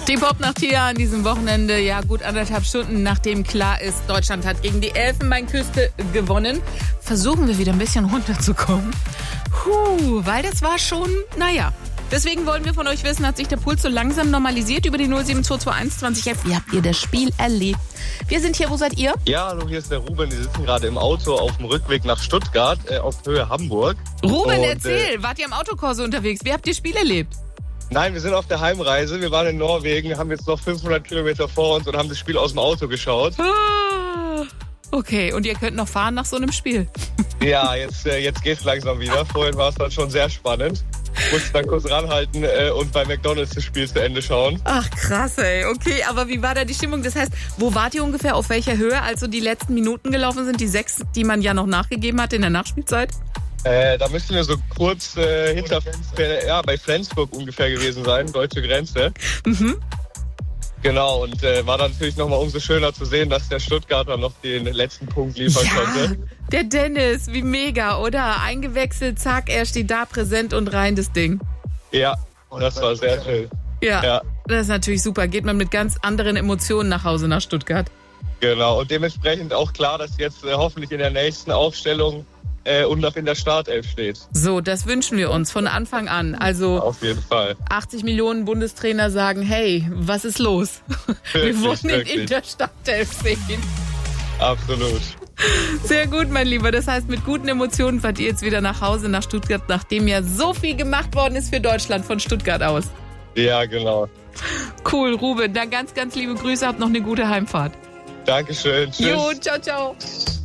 Die Popnacht hier an diesem Wochenende, ja gut 1,5 Stunden, nachdem klar ist, Deutschland hat gegen die Elfenbeinküste gewonnen, versuchen wir wieder ein bisschen runterzukommen. Weil das war schon, naja. Deswegen wollen wir von euch wissen, hat sich der Puls so langsam normalisiert über die 07221 2011? Wie habt ihr das Spiel erlebt? Wir sind hier, wo seid ihr? Ja, hallo, hier ist der Ruben. Wir sitzen gerade im Auto auf dem Rückweg nach Stuttgart, auf Höhe Hamburg. Ruben, erzähl, wart ihr am Autokorso unterwegs? Wie habt ihr das Spiel erlebt? Nein, wir sind auf der Heimreise. Wir waren in Norwegen, haben jetzt noch 500 Kilometer vor uns und haben das Spiel aus dem Auto geschaut. Okay, und ihr könnt noch fahren nach so einem Spiel? Ja, jetzt geht's langsam wieder. Vorhin war es dann schon sehr spannend. Musste dann kurz ranhalten und bei McDonald's das Spiel zu Ende schauen. Ach krass, ey. Okay, aber wie war da die Stimmung? Das heißt, wo wart ihr ungefähr? Auf welcher Höhe, als so die letzten Minuten gelaufen sind? Die 6, die man ja noch nachgegeben hat in der Nachspielzeit? Da müssten wir so kurz bei Flensburg ungefähr gewesen sein, deutsche Grenze. Mhm. Genau, und war dann natürlich nochmal umso schöner zu sehen, dass der Stuttgarter noch den letzten Punkt liefern konnte. Der Dennis, wie mega, oder? Eingewechselt, zack, er steht da präsent und rein das Ding. Ja, das war sehr schön. Ja, das ist natürlich super. Geht man mit ganz anderen Emotionen nach Hause nach Stuttgart. Genau, und dementsprechend auch klar, dass jetzt hoffentlich in der nächsten Aufstellung und noch in der Startelf steht. So, das wünschen wir uns von Anfang an. Also auf jeden Fall. 80 Millionen Bundestrainer sagen, hey, was ist los? Wir wollen ihn in der Startelf sehen. Absolut. Sehr gut, mein Lieber. Das heißt, mit guten Emotionen fahrt ihr jetzt wieder nach Hause, nach Stuttgart, nachdem ja so viel gemacht worden ist für Deutschland von Stuttgart aus. Ja, genau. Cool, Ruben. Dann ganz, ganz liebe Grüße. Habt noch eine gute Heimfahrt. Dankeschön. Tschüss. Jo, ciao, ciao.